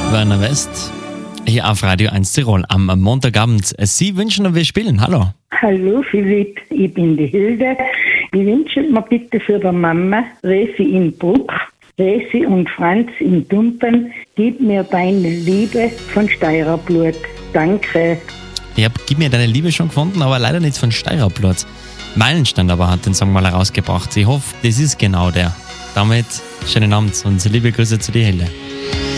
Werner West, hier auf Radio 1 Tirol am Montagabend. Sie wünschen und wir spielen. Hallo. Hallo Philipp, ich bin die Hilde. Ich wünsche mir bitte für die Mama Resi in Bruck, Resi und Franz in Dumpen, gib mir deine Liebe von Steirerblut. Danke. Ich habe Gib mir deine Liebe schon gefunden, aber leider nicht von Steirerblut. Meilenstein aber hat den Song mal herausgebracht. Ich hoffe, das ist genau der. Damit schönen Abend und liebe Grüße zu dir, Hilde.